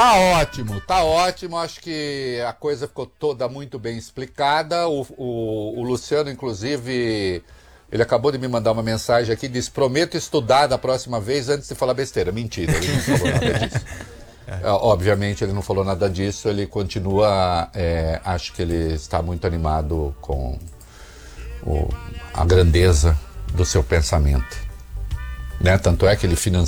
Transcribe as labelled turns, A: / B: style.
A: Tá ótimo. Acho que a coisa ficou toda muito bem explicada. O Luciano, inclusive, ele acabou de me mandar uma mensagem aqui, diz: prometo estudar da próxima vez antes de falar besteira. Mentira, ele não falou nada disso. Obviamente ele não falou nada disso, ele continua, acho que ele está muito animado com a grandeza do seu pensamento, né? Tanto é que ele financia